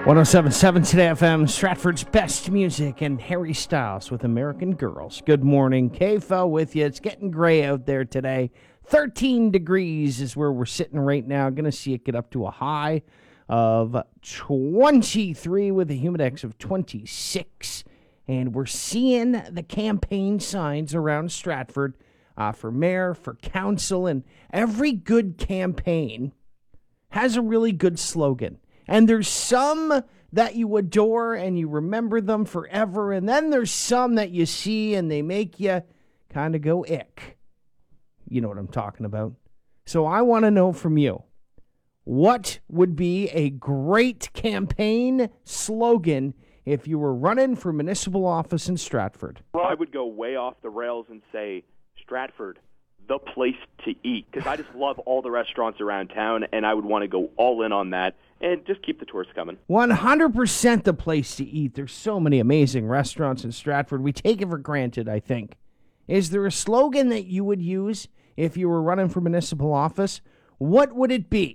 107.7 Today FM, Stratford's best music, and Harry Styles with American Girls. Good morning. KFL with you. It's getting gray out there today. 13 degrees is where we're sitting right now. Going to see it get up to a high of 23 with a humidex of 26. And we're seeing the campaign signs around Stratford for mayor, for council, and every good campaign has a really good slogan. And there's some that you adore and you remember them forever. And then there's some that you see and they make you kind of go ick. You know what I'm talking about. So I want to know from you, what would be a great campaign slogan if you were running for municipal office in Stratford? Well, I would go way off the rails and say, Stratford, the place to eat. Because I just love all the restaurants around town, and I would want to go all in on that. And just keep the tourists coming. 100% the place to eat. There's so many amazing restaurants in Stratford. We take it for granted, I think. Is there a slogan that you would use if you were running for municipal office? What would it be?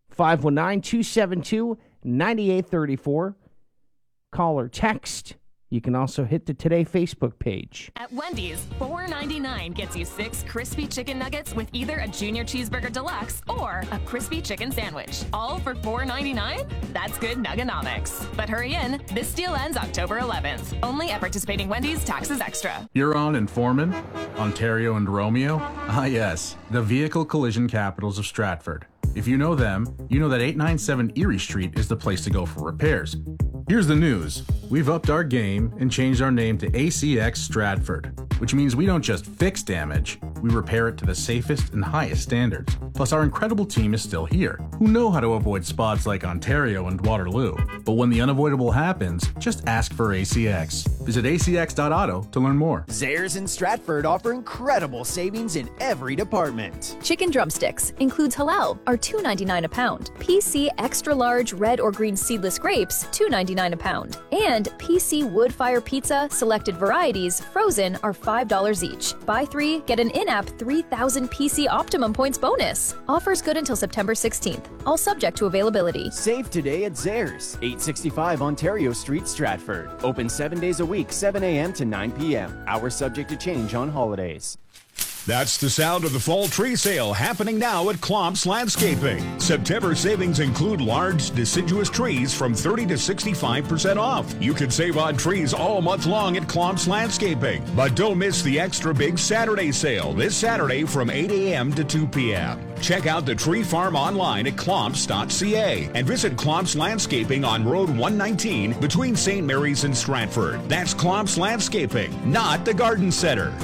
519-272-9834. Call or text. You can also hit the Today Facebook page. At Wendy's, $4.99 gets you 6 crispy chicken nuggets with either a Junior Cheeseburger Deluxe or a crispy chicken sandwich. All for $4.99? That's good nuggonomics. But hurry in. This deal ends October 11th. Only at participating Wendy's, taxes extra. Huron and Foreman, Ontario and Romeo. Ah, yes, the vehicle collision capitals of Stratford. If you know them, you know that 897 Erie Street is the place to go for repairs. Here's the news. We've upped our game and changed our name to ACX Stratford, which means we don't just fix damage, we repair it to the safest and highest standards. Plus, our incredible team is still here, who know how to avoid spots like Ontario and Waterloo. But when the unavoidable happens, just ask for ACX. Visit acx.auto to learn more. Zehrs in Stratford offer incredible savings in every department. Chicken drumsticks includes halal, are $2.99 a pound. PC extra large red or green seedless grapes, $2.99 a pound. And PC wood fire pizza selected varieties frozen are $5 each. Buy 3, get an in-app 3,000 PC Optimum points bonus. Offers good until September 16th. All subject to availability. Save today at Zehrs, 865 Ontario Street, Stratford. Open 7 days a week, 7 a.m. to 9 p.m. Hours subject to change on holidays. That's the sound of the fall tree sale happening now at Clomps Landscaping. September savings include large deciduous trees from 30 to 65% off. You can save on trees all month long at Clomps Landscaping. But don't miss the extra big Saturday sale this Saturday from 8 a.m. to 2 p.m. Check out the tree farm online at clomps.ca and visit Clomps Landscaping on Road 119 between St. Mary's and Stratford. That's Clomps Landscaping, not the Garden Center.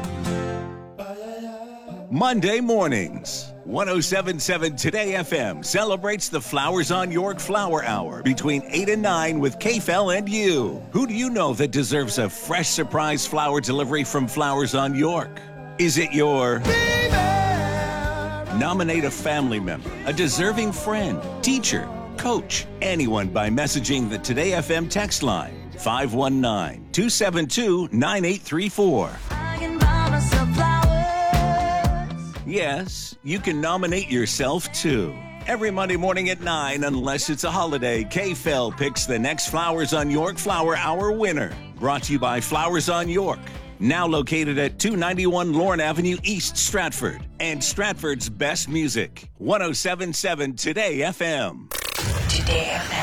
Monday mornings, 107.7 Today FM celebrates the Flowers on York Flower Hour between 8 and 9 with KFL and you. Who do you know that deserves a fresh surprise flower delivery from Flowers on York? Is it your baby? Nominate a family member, a deserving friend, teacher, coach, anyone by messaging the Today FM text line 519-272-9834. Yes, you can nominate yourself too. Every Monday morning at 9, unless it's a holiday, KFL picks the next Flowers on York Flower Hour winner. Brought to you by Flowers on York. Now located at 291 Lorne Avenue East, Stratford. And Stratford's best music. 107.7 Today FM. Today FM.